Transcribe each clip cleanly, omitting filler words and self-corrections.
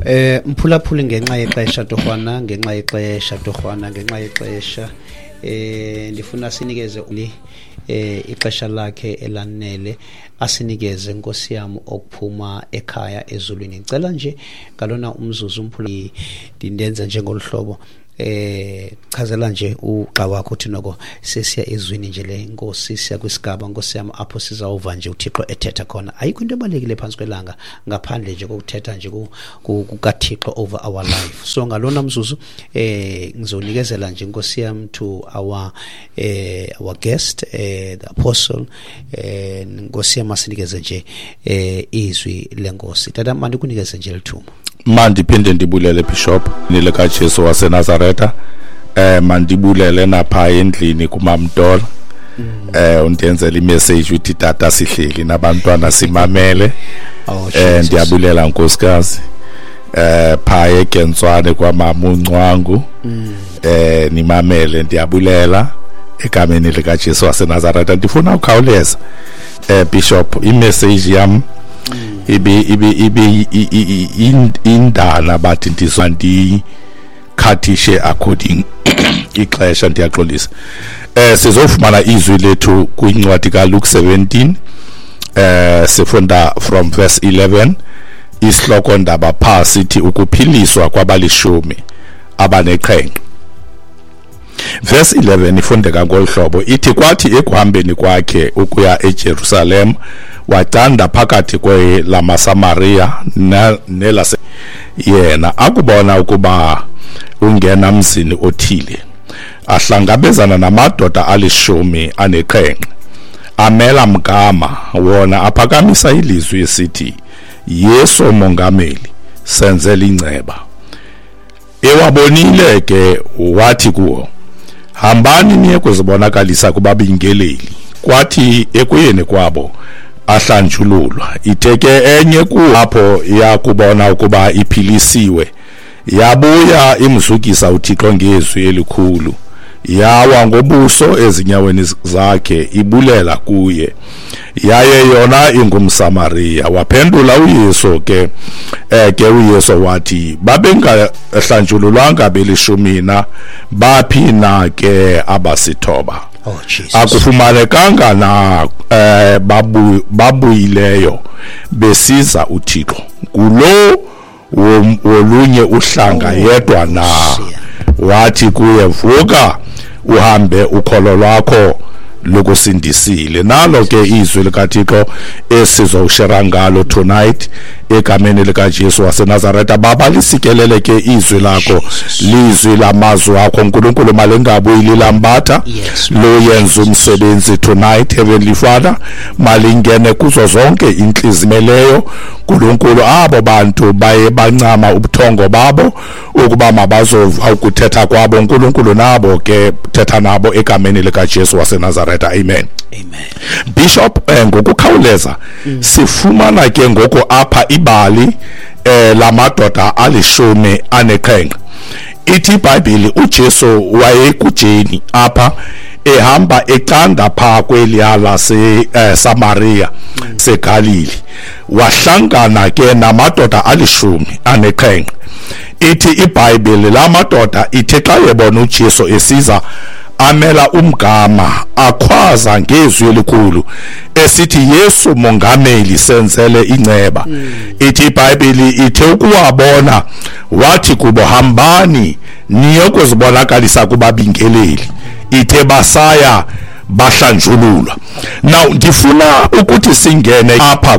Mphulaphuli ngenxa yexesha Torhwana ndifuna sinikeze ixesha lakhe elanele asinikeze Nkosi yami okuphuma ekhaya ezulwini. Ngicela nje ngalona umzuzu umphulaphuli ndindenza njengolhlobo chazela nje uxa wakho uthi noko sesiya ezwini nje le Nkosi siya kwisigaba Nkosi yami apho sizawuva nje uThixo ethetha khona. Ayikho into ebalekile phansi kwelanga ngaphandle nje kokuthetha nje kukaThixo over our life. So ngalona mzuzu ngizonikezela nje Nkosi yami to our guest the apostle Nkosi yami asinikeze nje izwi lenkosi. Tata mandi kunikeze nje lithuba. Mandiphinde ndibulele Bishop nileka Jesu waseNazareta mandibulele napha endlini kuMamdolo undenzela imessage uthi tata sihleli nabantwana simamele ndiyabulela nkosikazi pha eGentswane kwaMama uNcwangu nimamele ndiyabulela egameni lika Jesu waseNazareta. Ndifuna ukhawuleza Bishop imessage yami ibe indana bathi ndizandi khathishe according ixesha ndiyaxolisa. Sizofumana izwi lethu kwincwadi kaLuke 17 sifunda from verse 11 isihloko ndaba pha sithi ukuphiliswa kwabalishumi abaneqhenqa. Verse 11 ifundeka ngolhlobo ithi kwathi ekuhambeni kwakhe ukuya eJerusalem wacanda phakathi kwelamaSamaria nelase yena akubona ukuba ungena mzini othile ahlangabezana namadoda alishumi aneqhenqa amela mgama wona aphakamisa ilizwi esithi Yesu mongameli senzele inceba. Ewabonile ke wathi kuwo hambani niye kuzibonakalisa kubabingeleli. Kwathi ekuyeni kwabo ahlanjululwa itheke enye kulapho yakubona ukuba iphilisiwe yabuya imzukisa uThixo ngezwi elikhulu yawa ngobuso ezinyaweni zakhe ibulela kuye. Yaye yona ingumSamaria. Waphendula uYesu ke uYesu wathi babengahlanjululwanga belishumina baphina ke abasithoba. Akufumanekanga na babuyileyo besiza uThixo kulo wolunye uhlanga yedwa na. Wathi kuye vuka uhambe ukholo lwakho lokusindisile. Nalo ke izwi likaThixo esizoshare ngalo tonight egameni lika Jesu waseNazareta. Baba lisikelele ke izwi lakho lizwi lamazwi akho uNkulunkulu malingabuyili lambatha lo yenza umsebenzi tonight. Heavenly Father malingene kuzo zonke inhlizimeleyo uNkulunkulu abo bantu baye bancama ubuthongo babo ukuba mabazova ukuthetha kwabo uNkulunkulu nabo ke thetha nabo egameni lika Jesu waseNazareta. Amen. Amen. Bishop ngokukhawuleza sifumana ke ngoko apha ibali lamadoda alishumi aneqhenqa. Ithi iBhayibheli uJesu wayekujeni apha ehamba ecanda pha kweliya lase-Samaria seGalili wahlangana ke namadoda alishumi aneqhenqa. Ithi iBhayibheli lamadoda ithe xa yebona uJesu esiza amela umgama akhwaza ngezwi elikhulu esithi Yesu mongameli senzele inceba. Ithi iBhayibheli ithe ukuwabona wathi kubo hambani niyokuzibonakalisa kubabingeleli. Ithe basaya bahlanjululwa. Now ndifuna ukuthi singene apha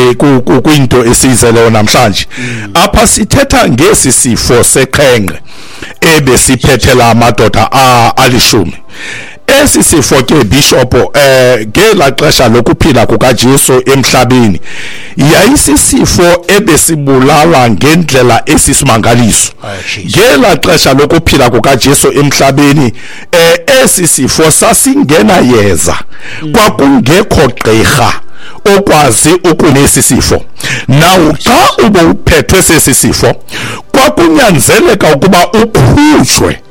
kwinto esiyizeleyo namhlanje. Apha sithetha ngesi sifo seqhenqa ebesiphethela amadoda alishumi. Esi sifo ke Bishop ngela xesha lokuphila kukaJesu emhlabeni yayisisifo ebesibulala ngendlela esisimangaliso. Ngela xesha lokuphila kukaJesu emhlabeni esi sifo sasingena yeza kwakungekho gqirha okwazi ukunesi sifo. Now xa ubuphethwe sesi sifo kwakunyanzeleka ukuba ukhutshwe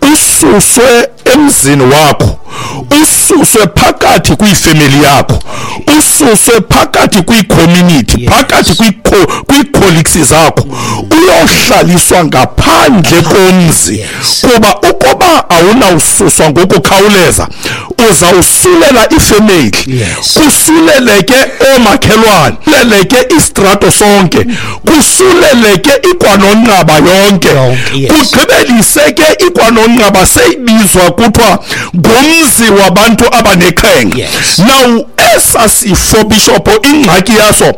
ususwe emzini wakho, ususwe phakathi kwifamily yakho, ususwe phakathi kwicommunity, phakathi kwicolleagues zakho, uyohlaliswa ngaphandle komzi, kuba ukuba awunawususwa ngokukhawuleza uzawusulela ifamily, kusuleleke omakhelwane, kusuleleke istrato sonke, kusuleleke ikwanonqaba yonke, kugqibeliseke ikwanonqaba seyibizwa kuthiwa ngumzi wabantu abaneqhenqa. Now esasifo bishop ingxaki yaso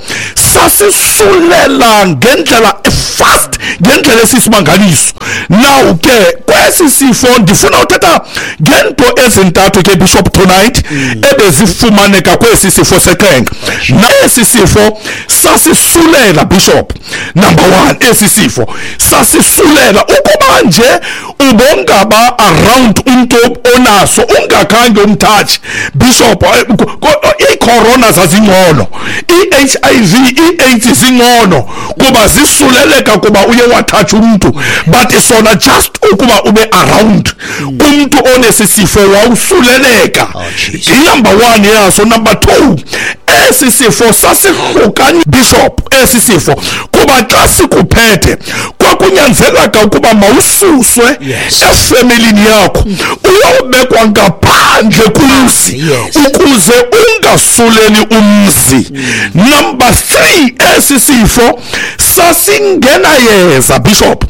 sasisulela ngendlela fast, ngendlela esisimangaliso. Now ke kwesi sifo ndifuna uthetha ngento ezintathu ke bishop tonight ebezifumaneka kwesi sifo seqhenqa. Esi sifo sasisulela bishop, number 1, esi sifo sasisulela ukuba nje ubongaba around umuntu onaso ungakhange umtouch bishop. I-corona zazingcono, i-HIV, i-AIDS zingcono kuba zisuleleka kuba uye wathatha umuntu, but sona just ukuba ube around umuntu onesi sifo wawusuleleka. I-number 1 yaso. Number 2, esi sifo sasihlukani bishop, esi sifo kuba xa sikuphethe kwakunyanzeleka ukuba mawususwe efamilini yakho uyobekwa ngaphandle kumzi ukuze ungasuleli umzi. Number 3, esi sifo sasingena yeza bishop,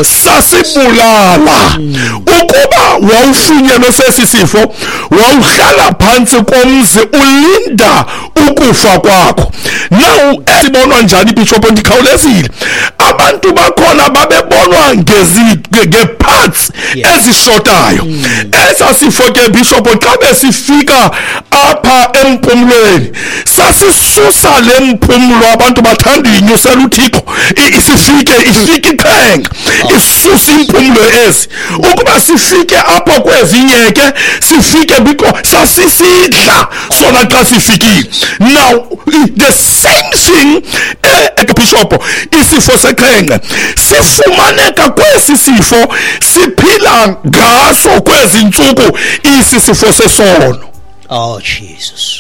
sasibulala. Ukuba wawufunyenwe sesi sifo wawuhlala phantsi komzi ulinda ukufa kwakho. Now esibonwa njani bishop? Ndikhawulezile, abantu bakhona babebonwa nge-parts ezishotayo. Esa sifo ke bishop xa besifika apha empumlweni sasisusa le mpumlo, abantu bathanda inyusela uThixo, ifike iqhenqa isusa impumlo ezi. Ukuba sifike apha kwezinye ke sifike biko sasisidla sona xa sifikile. Now the same thing bishop, isifo seqhenqa sifumaneka kwesi sifo siphila ngaso kwezi ntsuku, isifo sesono. Oh Jesus.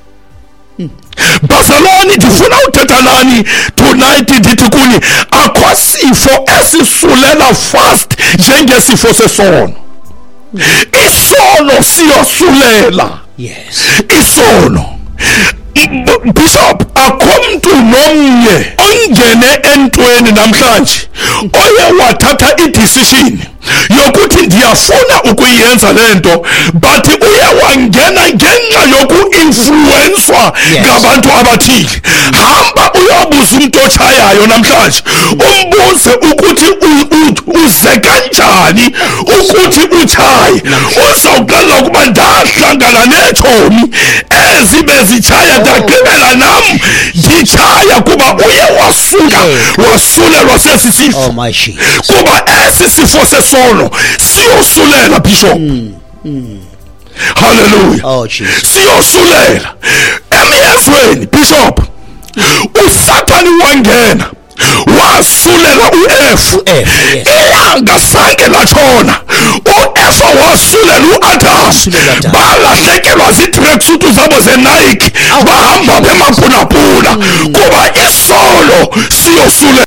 Bazalwane, ndifuna uthetha nani tonight ndithi kuni akho sifo esisulela fast njengesifo sesono. Isono siyosulela. Isono bishop, akho mntu nomnye ongene entweni namhlanje oye wathatha i-decision yokuthi ndiyafuna ukuyenza lento, but uye wangena ngenxa yoku-influenswa ngabantu abathile. Hamba uyobuza umuntu otshayayo namhlanje, umbuze ukuthi uze kanjani ukuthi utshaye. Uzawuxelela ukuba ndahlangana neetshomi ezi bezitshaya ndagqibela nam nditshaya kuba uye wasulelwa sesi sifo. Kuba esi sifo sesono siyosulela bishop. Hallelujah. Siyosulela emyezweni bishop. Usathani wangena wasulela u-F. Ilanga sange latshona u-F wasulela u-Adam, balahlekelwa zii-tracksuit zabo ze-Nike, bahamba bemaphulaphula kuba isolo siyosulela.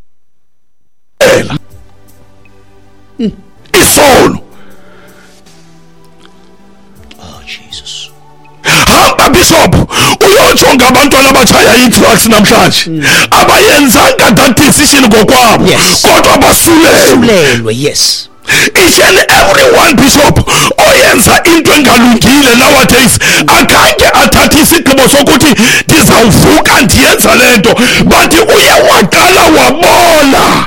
Isolo. Oh Jesus. Hamba bishop uyojonga abantwana abatshaya ii-drugs namhlanje abayenzanga that decision ngokwabo, kodwa basulelwe. Each and everyone bishop oyenza into engalungile nowadays akhange athathe isigqibo sokuthi ndizawuvuka ndiyenza lento, but uye waqala wabona.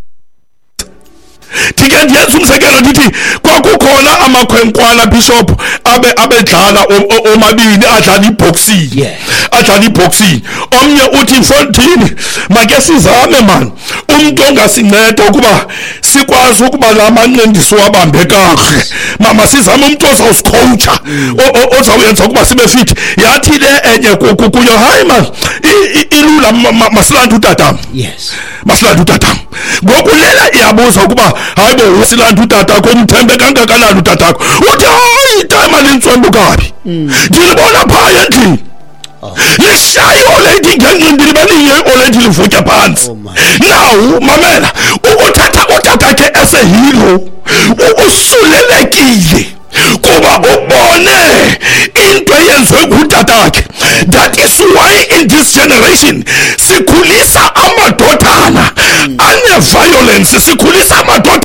Ndike ndiyenza umzekelo ndithi kwakukhona amakhwenkwana bishop abedlala omabini adlala iboxing. Omnye uthi mfondini make sizame man umuntu ongasinceda ukuba sikwazi ukuba la manqindi siwabambe kahle. Mama sizame umuntu ozawusicoacha ozawuyenza ukuba sibe fit. Yathi le enye kuyo hayi man ilula masilanda utatam. Masilanda utatam. Ngokulela iyabuza ukuba hayi bo usilanda utatakho umthembe kangakanani utatakho. Uthi hayi time alintswembu kabi. Ndilibona phaya endlini. lishayo lady ngenqindi libelinye oledi livutya phansi. Now mamela ukuthatha utata ke ese hero usulelekile kuba ubone into eyenziwe ngutatakhe. That is why in this generation sikhulisa amadodana ane violence, sikhulisa amadodana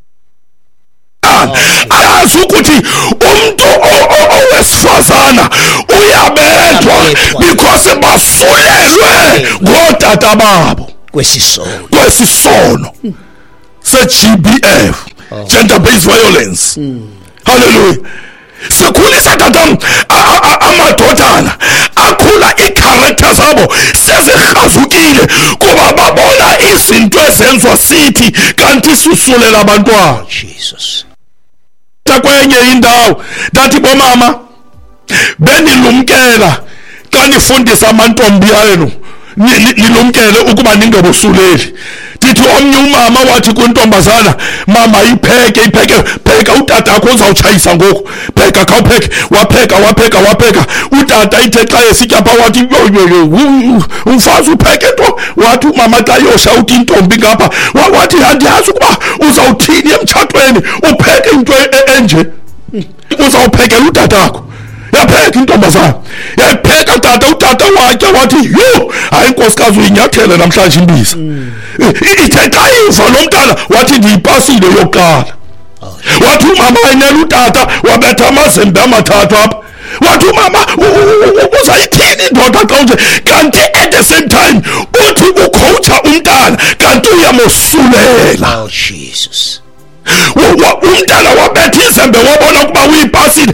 ayazi ukuthi umuntu owesifazana uyabethwa because basulelwe ngotata babo kwesisono se-GBF, gender based violence. Hallelujah. Sikhulisa tatam amadodana akhula i-character zabo sezirhazukile kuba babona izinto ezenziwa sithi kanti sisulela abantwana. Jesus. Kwenye indawo ndathi bomama benilumkela xa nifundisa amantombi yenu nilumkele ukuba ningabosuleli. Ndithi omnye umama wathi kuntombazana, mama ipheke utata akho uzawutshayisa ngoku, pheka khawupheke. Wapheka utata ithe xa esityapha wathi umfazi upheke nto, wathi umama xa yoshawuthi intombi ngapha wathi andiyazi ukuba uzawuthini emtshatweni upheke into enje, uzawuphekela utatakho. Yapheka intombazana, yapheka utata watya wathi hayi nkosikazi uyinyathele namhlanje imbiza. Ithe xa iva lo mntana wathi ndiyipasile yokuqala. Wathi umama enela utata wabetha amazembe amathathu apha. Wathi umama uzayithini indoda xa unje, kanti at the same time uthi ukhowutsha umntana kanti uyamosulela. Oh Jesus. Umntana wabetha izembe wabona ukuba uyipasile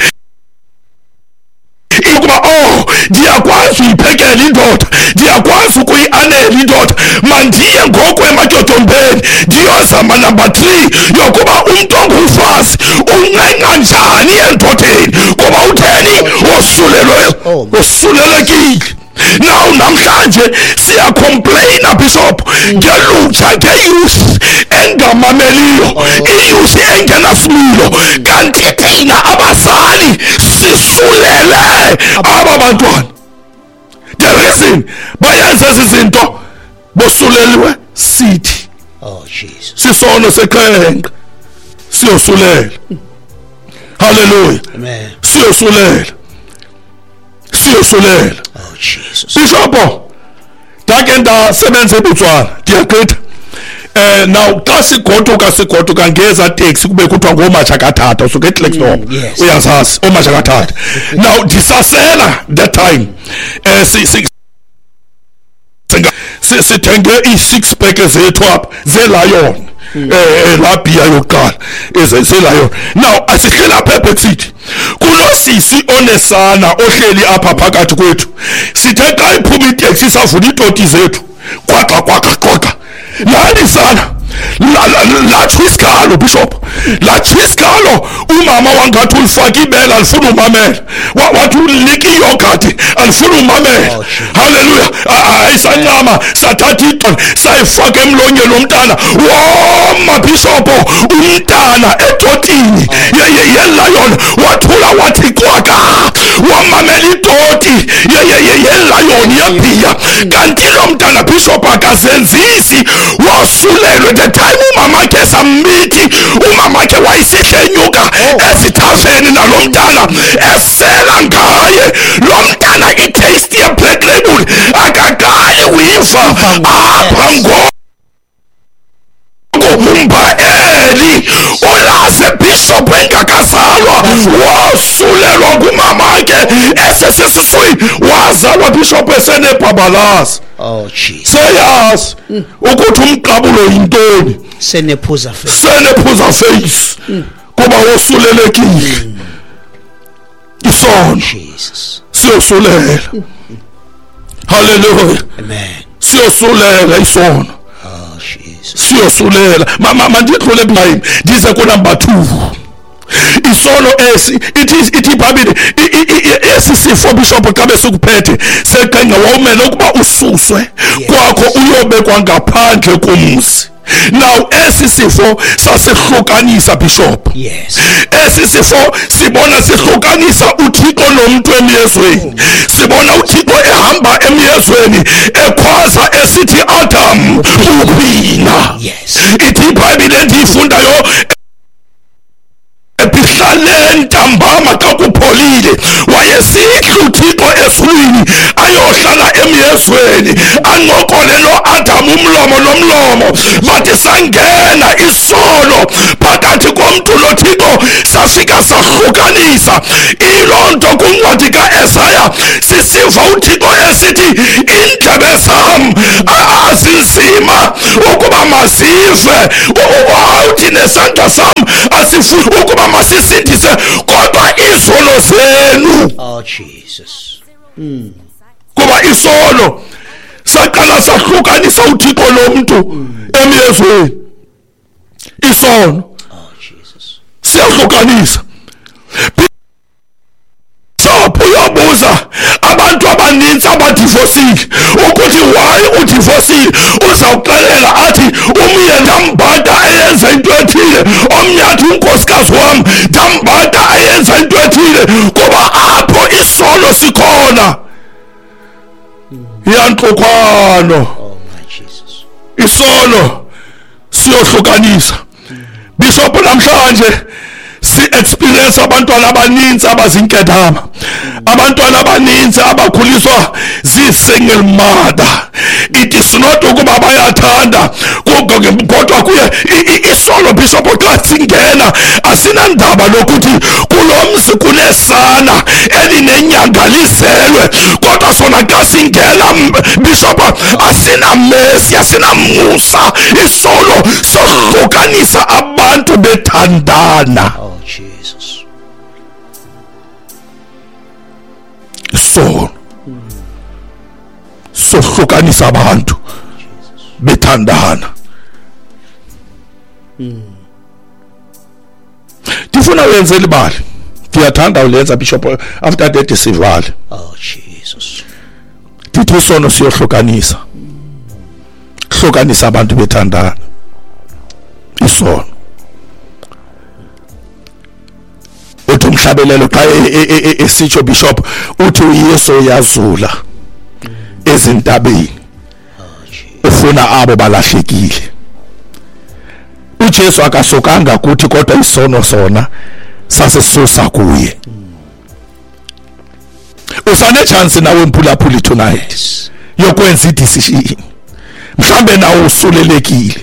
ukuba ndiyakwazi uyiphekela indoda, ndiyakwazi ukuyi-anela indoda, mandiye ngoku ematyotyombeni ndiyozama number 3 yokuba umntu ongumfazi uncenca njani endodeni kuba utheni wosulelekile. Now namhlanje siyacomplaina bishop ngelutsha, ngeyouth engamameliyo, iyouth engenasimilo, kanti thina abazali sisulele aba bantwana. The reason bayenza ezi zinto bosulelwe sithi sisono sekhenqa siyosulela. Hallelujah. Amen. Siyosulela. Oh Jesus. Bishop ndake ndasebenza eBotswana ndiyagqitha. Now xa sigoduka ngeza taxi kube kuthiwa ngoMashakathatha usuke eKlerksdorp, uyazazi oMashakathatha. Now ndisasela that time sithenge i-6 pack zethu apha ze-Lion, la bhiya yokuqala ze-Lion. Now asihleli apha eBexit kulosisi onesana ohleli apha phakathi kwethu, sithe xa iphuma iteksi savula iitoti zethu kwaxa lali sana latsho isikalo bishop, latsho isikalo. Umama wangathi ulifaka ibele alifuna umamela, wathi unika iyogathi alifuna umamela. Hallelujah. Ayisancama sathatha itoni sayifaka emlonyeni womntana woma bishop, umntana etotini ye-Lion wathula wathi kwaka wamamela itoti ye-Lion yebhiya. Kanti lo mntana bishop akazenzisi, wasulelwe. The time umama ke samithi, umama ke wayisihlenyuka ezithafeni nalo mntana esela ngaye. Lo mntana i-taste ye-Black Label akaqali uyiva apha ngoku umbaeli ulaze bishop engakazalwa wasulelwa ngumama ke esesesiswini, wazalwa bishop esenebhabalazi. Oh Jesus. Seyazi ukuthi umqabulo yintoni, senephuza face kuba wosulelekile. Isono Jesus. siyosulela. Hallelujah. Amen. Siyosulela isono. Oh Jesus. Siyosulela. Mama ndidlule eBhayibheli ndize ku number 2. Isono ithi iBhayibheli esi sifo bishop xa besikuphethe seqenqa wawumele ukuba ususwe kwakho uyobekwa ngaphandle komzi. now esi sifo sasihlukanisa bishop. Yes. Esi sifo sibona sihlukanisa uThixo nomuntu emyezweni. Sibona uThixo ehamba emyezweni ekhwaza esithi Adam uphina. Yes. Ithi iBhayibhile endiyifundayo ebihlaleni ntambama xa kupholile wayesithi uThixo eswini ayohlala emyezweni anqokole noAdam umlomo nomlomo bathi sangena isono phakathi komntu noThixo safika sahlukanisa. Ilonto kuncwadi kaEsaya sisiva uThixo esithi indlebe zam azinzima ukuba mazive uthi nesandla sam asifuni ukuba masisindise kodwa izono zenu. Oh Jesus. Kuba isono saqala sahlukanisa uThixo lomuntu emyezweni. Isono Oh Jesus. siyahlukanisa. Uyabuza abantu abaninzi abadivosile ukuthi why udivosile, uzawuxelela athi umye ndambada eyenza into ethile, omnye athi unkosikazi wam ndambada eyenza into ethile, kuba apho isono sikhona iyanklukwano. Oh my Jesus. Isono siyohlukanisa. Bishop namhlanje si-experience abantwana abaninzi abazinkedama, abantwana abaninzi abakhuliswa zi-single mother. It is not ukuba bayathanda kodwa kuye isono bishop xa singena asinandaba lokuthi kulomzi kunesana elinenyanga lizelwe, kodwa sona xa singena bishop asinamesi asinamusa. Isono sohlukanisa abantu bethandana. Oh Jesus. Isono sohlukanisa abantu bethandana. Ndifuna wenze libali, ndiyathanda ulenza bishop after that sivale. Oh Jesus. Ndithi isono siyohlukanisa, hlukanisa abantu bethandana. Isono uthi umhlabelelo xa esitsho bishop uthi uYesu uyazula ezintabeni ufuna abo balahlekile. uJesu akasokanga kuthi kodwa isono sona sasisusa kuye. Usane chance nawe mphulaphuli tonight yokwenza idecision. Mhlambe nawe usulelekile,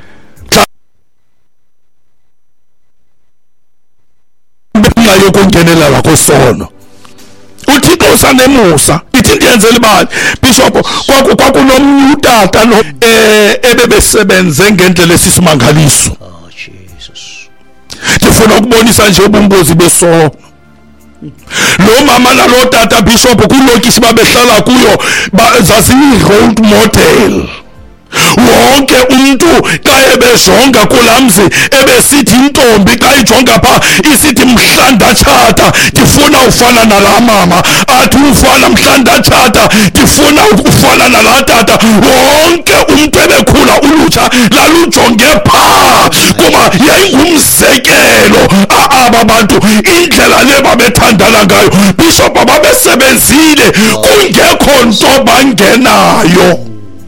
yokungenelela kosono. uThixo usanemusa. Ithi ndiyenzele ibali bishop kwakunomnye utata lo ebebesebenze ngendlela esisimangaliso. Oh Jesus. Ndifuna ukubonisa nje ubungozi besono. Lo mama nalo tata bishop kulokishi babehlala kuyo zasiyi-role model. Wonke umuntu xa ebejonga kulamzi ebesithi intombi xa ijonga pha isithi mhlandatshata ndifuna ufana nala mama, athi ufana mhlandatshata ndifuna ufana nala tata. Wonke umuntu ebekhula ulutsha lalujonge pha kuba yayingumzekelo aba bantu indlela le babethandana ngayo. Bishop babesebenzile kungekho nto bangenayo.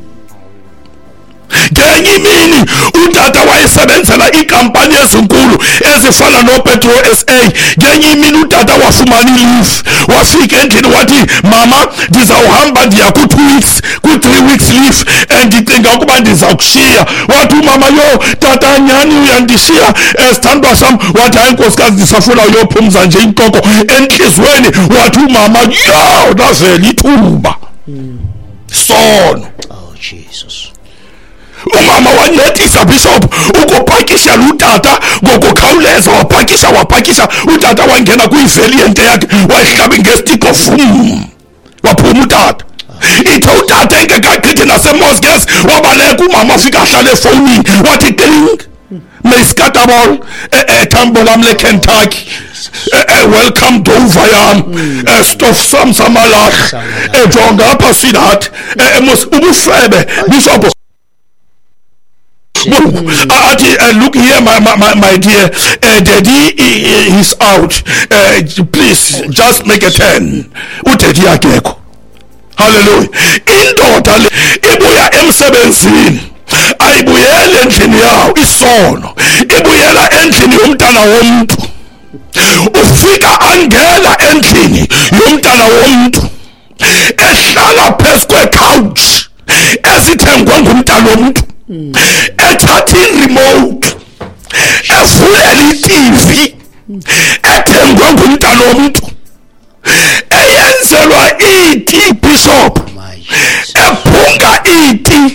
Ngenye imini utata wayesebenzela ikampani ezinkulu ezifana noPetro SA. Ngenye imini utata wafumana leave, wafika endlini wathi mama ndizawuhamba ndiya ku2 weeks ku3 weeks leave and ndicinga ukuba ndiza kushiya. Wathi mama yo tata nyani uyandishiya esithandwa sam? Wathi hayi nkosikazi ndisafuna uyophumza nje intloko entliziyweni. Wathi mama yo navela ithuba. Sono. Oh Jesus. Umama wancedisa bishop ukupakisha lutata ngokukhawuleza, wapakisha utata wangena kuyivaliant yakhe wayihlabi ngesitiko vum waphuma utata. Ithe utata engekagqithi nasemosques wabaleka umama afika ahlala efowunini wathi kling Maiskatable Tambolamle Kentucky welcome Dover yam stuff some samalach ejonga apha sweetheart ubufebe bishop Look here, my dear, daddy is out. Please just make a turn. Udaddy akekho. Hallelujah. Indoda le ibuya emsebenzini ayibuyele endlini yawo isono, ibuyela endlini yomntana womuntu. Ufika angela endlini yomntana womuntu ehlala phezu kwecouch esithengwe ngumntana womuntu, ethatha i-remote evulela i-TV ethengwe ngumntana womuntu, eyenzelwa iti bishop, ephunga iti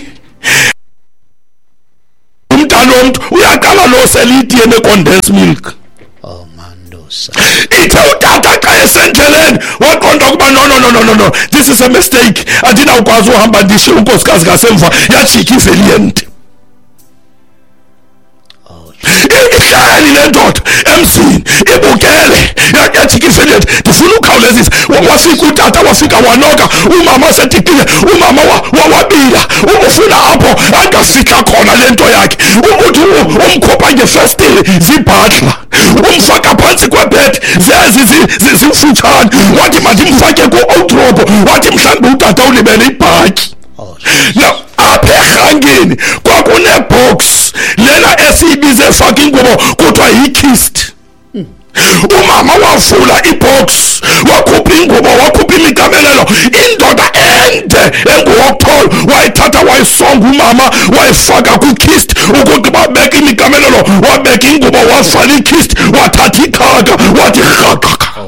umntana womuntu uyaqala lo seliti ene condensed milk. Ithe utata xa esendleleni waqonda ukuba no, this is a mistake, andinawukwazi uhamba ndishiye unkosikazi ngasemva, yajika ivelient. Ihleli le ndoda emzini ibukele yajika ivelient, ndifuna ukhawulezisa. Wafika utata, wafika wanoka, umama sedikile, umama wabila, ufuna apho angafika khona lento yakhe, uthi umkhupha ngefestile zibhadla, umfaka phansi kwebed zimfutshane, wathi mandimfake ku-outrobo, wathi mhlawumbe utata ulibele ibhatyi. Now apha erhangeni kwakunebox lena esiyibize efaka ingubo kuthiwa yi-kist. Umama wavula ibox, wakhupha ingubo, wakhupha imikamelelo, indoda ende enguwokutholo wayithatha wayisonga umama wayifaka kwikist ukuthi babeke imikamelelo, wabeka ingubo, wavala ikist, wathatha ikhaka, wathi rhaqqa.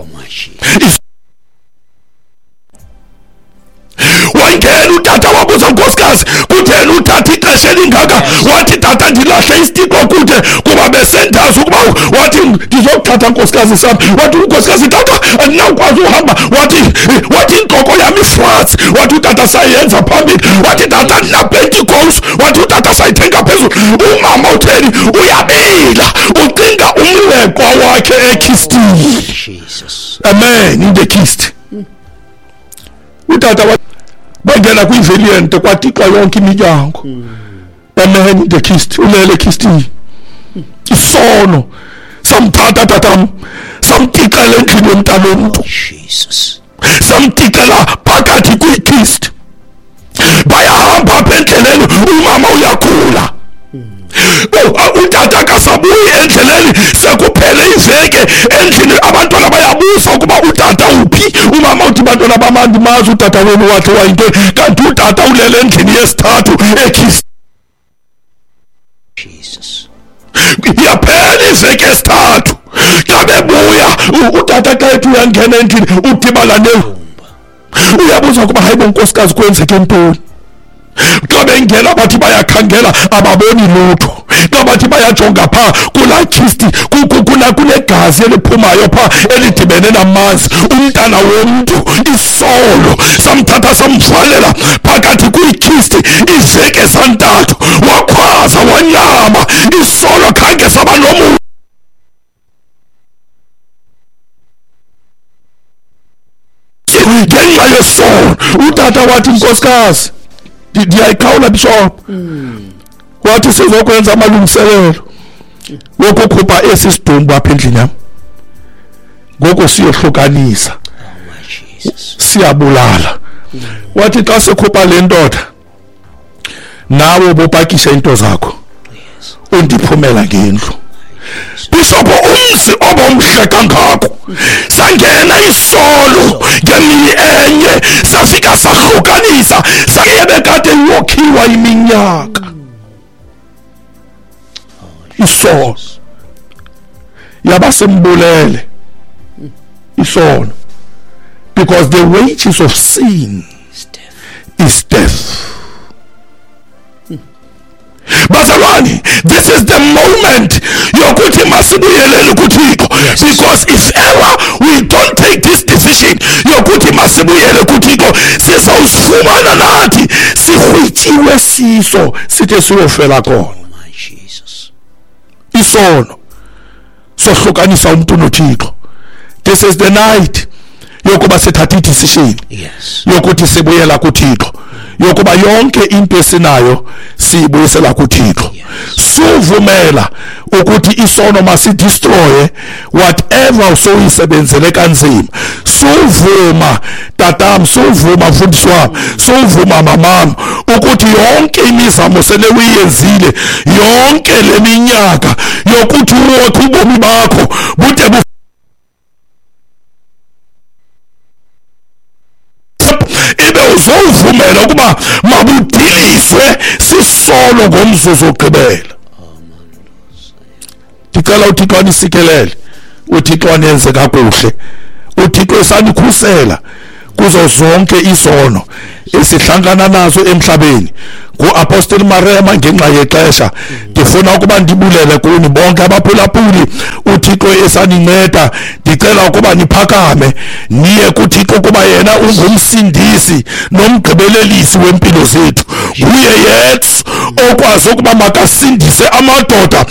Wangena utata wabuza unkosikazi, kutheni uthatha ixesha elingaka? Wathi tata ndilahle isitiko kude kuba besendazi ukuba, wathi ndizokuthatha nkosikazi sami. Wathi unkosikazi, tata andinawukwazi uhamba. Wathi intloko yam ifrats. Wathi utata sayenza phambili. Wathi tata ndina-pentecost. Wathi utata sayithenga phezulu. Umama utheni uyabila, ucinga umleqwa wakhe ekistini. Amen. In the kist utata bangena kwi-valiant kwatika yonke iminyango. Amen. In the kist ulele ekistini, isono samthatha tatam samtikela endlini yomntana womuntu, samtikela phakathi kwikist. Bayahamba apha endleleni, umama uyakhula, utata kasabuyi endleleni, sekuphele iveke endlini abantwana bayabuza ukuba utata uphi. Umama uthi bantwana bamandi mazi utata wenu wakhe wayintoni, kanti utata ulele endlini yesithathu ekist. Yaphela iveke esithathu, xa bebuya utata xa ethi uyangena endlini udibana nevumba, uyabuza ukuba hayi bonkosikazi kwenzeke ntoni. Xa bengena bathi bayakhangela ababoni lutho, xa bathi bayajonga phaa kulaa kisti kunegazi eliphumayo phaa elidibene namanzi. Umntana womuntu isolo samthatha samvalela phakathi kwikisti iveke zantathu, wakhwaza wanyama, isolo khange saba nomuntu. Ngenxa yesono utata wathi nkosikazi ndiyayikhawula bishop, wathi sizokwenza amalungiselelo wokukhupha esi sidumbu apha endlini yam, ngoku siyohlukanisa, siyabulala. Wathi xa sikhupha le ndoda nawe bopakisha into zakho undiphumela ngendlu. Bishop umzi obomhle kangako, sangena isolo ngemini enye, safika sahlukanisa, sayebekade yokhiwa iminyaka. Isolo yabasembulele isono, because the wages of sin is death. Bazalwane, this is the moment yokuthi masibuyelele kuThixo, because if ever we don't take this decision yokuthi masibuyele kuThixo, sizawufumana nathi sihwityiwe siso sithe siyofela khona. Isono sohlukanisa umuntu noThixo. This is the night yokuba sithatha i-decision yokuthi sibuyela kuThixo, yokuba yonke into esinayo siyibuyisela kuThixo. suvumela ukuthi isono masidestroye whatever soyisebenzele kanzima. Suvuma tatam, suvuma mfundisi wami, suvuma mamam ukuthi yonke imizamo sele uyenzile, yonke leminyaka yokuthi uwokhe ubomi bakho bude ibe uzovumela ukuba mabudiliswe sisolo ngomzuzu ogqibela. Ndicela uThixo anisikelele, uThixo anenze kakuhle, uThixo esanikhusela kuzo zonke izono esihlangana nazo emhlabeni. Ku-Apostle Marema ngenxa yexesha ndifuna ukuba ndibulele kuni bonke abaphulaphuli uThixo esaninceda. Ndicela ukuba niphakame niye kuThixo ukuba yena ungumsindisi nomgqibelelisi wempilo zethu. Kuye Yesu okwazi ukuba makasindise amadoda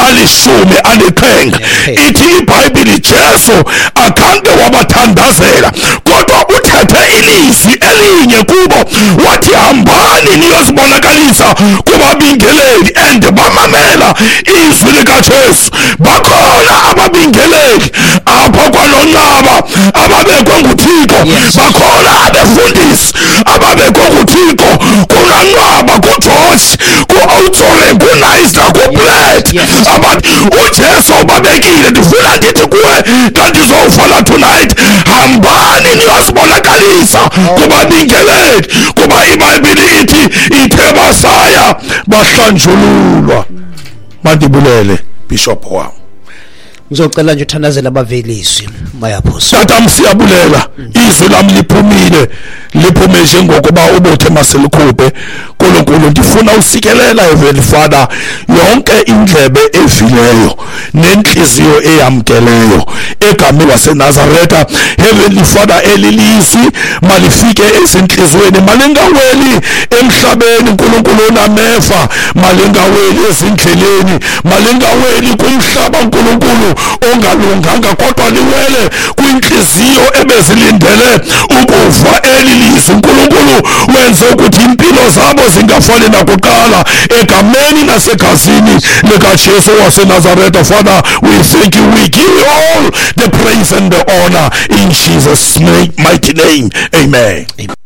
17. Ithi iBhayibhile Jesu akhange wabathandazela kodwa uthethe ilizwi elinye kubo wathi hambani niyozibonakalisa kubabingeleli, and bamamela izwi likaJesu. Bakhona ababingeleli apha kwalonqaba ababekwe nguThixo, bakhona abefundisi ababekwe nguThixo kulonqaba, kuJosh, ku-Outsore, kuNaisa, kuBled, abathi uJesu ubabekile. Ndifuna ndithi kuwe xa ndizowuvala tonight, hambani niyozibonakalisa kubabingeleli, kuba iBhayibhile ithi ithe basaya bahlanjululwa. Mandibulele bishop wami. Ngizocela nje uthandazela abavelisi mayaphosa. Tata msiyabulela, izwi lami liphumile, liphume njengokuba ubothe masilikhuphe. Nkulunkulu ndifuna usikelela Heavenly Father yonke indlebe evileyo nenhliziyo eyamkeleyo egameni laseNazaretha. Heavenly Father, elilizwi malifike ezinhlizweni, malingaweli emhlabeni Nkulunkulu namefa, malingaweli ezindleleni, malingaweli kumhlaba Nkulunkulu ongalunganga, kodwa liwele kwinhliziyo ebezilindele ukuva elilizwi. Nkulunkulu wenze ukuthi impilo zabo zingafani nakuqala egameni nasegazini likaJesu waseNazaretha. Father, we thank you, we give you all the praise and the honor in Jesus' mighty name. Amen.